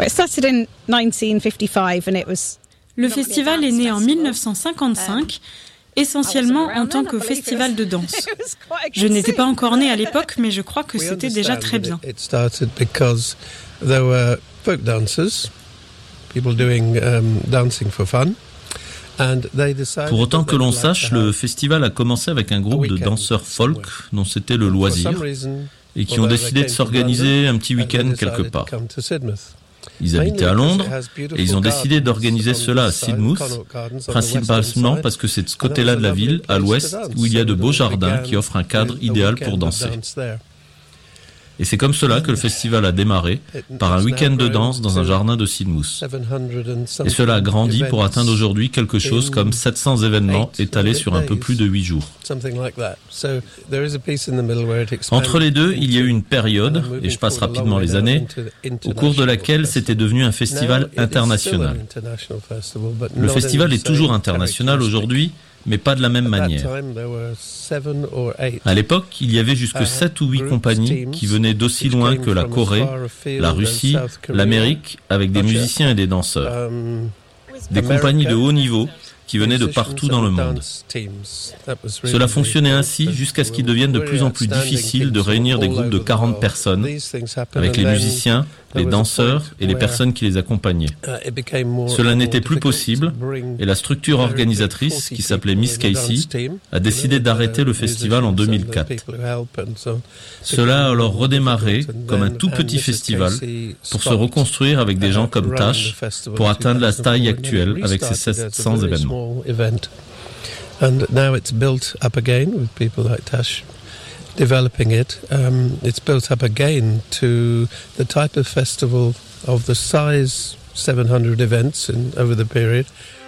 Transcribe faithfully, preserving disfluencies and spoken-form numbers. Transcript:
Le festival est né en dix-neuf cent cinquante-cinq, essentiellement en tant que festival de danse. Je n'étais pas encore née à l'époque, mais je crois que c'était déjà très bien. Pour autant que l'on sache, le festival a commencé avec un groupe de danseurs folk dont c'était le loisir et qui ont décidé de s'organiser un petit week-end quelque part. Ils habitaient à Londres et ils ont décidé d'organiser cela à Sidmouth, principalement parce que c'est de ce côté-là de la ville, à l'ouest, où il y a de beaux jardins qui offrent un cadre idéal pour danser. Et c'est comme cela que le festival a démarré, par un week-end de danse dans un jardin de Sidmouth. Et cela a grandi pour atteindre aujourd'hui quelque chose comme sept cents événements étalés sur un peu plus de huit jours. Entre les deux, il y a eu une période, et je passe rapidement les années, au cours de laquelle c'était devenu un festival international. Le festival est toujours international aujourd'hui, mais pas de la même manière. À l'époque, il y avait jusque sept ou huit compagnies qui venaient d'aussi loin que la Corée, la Russie, l'Amérique, avec des musiciens et des danseurs. Des compagnies de haut niveau qui venaient de partout dans le monde. Cela fonctionnait ainsi jusqu'à ce qu'il devienne de plus en plus difficile de réunir des groupes de quarante personnes, avec les musiciens, les danseurs et les personnes qui les accompagnaient. Cela n'était plus possible et la structure organisatrice, qui s'appelait Miss Casey, a décidé d'arrêter le festival en deux mille quatre. Cela a alors redémarré comme un tout petit festival pour se reconstruire avec des gens comme Tash pour atteindre la taille actuelle avec ses sept cents événements. And now it's built up again with people like Tash developing it. Um, it's built up again to the type of festival of the size seven hundred events in, over the period.